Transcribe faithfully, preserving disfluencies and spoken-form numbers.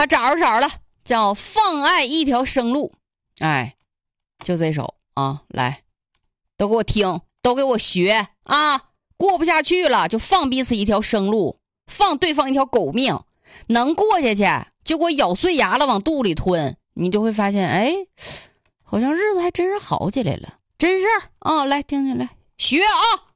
啊，找着找着了，叫放爱一条生路。哎，就这首啊，来，都给我听，都给我学啊！过不下去了，就放彼此一条生路，放对方一条狗命。能过下去，就给我咬碎牙了往肚里吞，你就会发现，哎，好像日子还真是好起来了，真事儿啊！来听听来，学啊！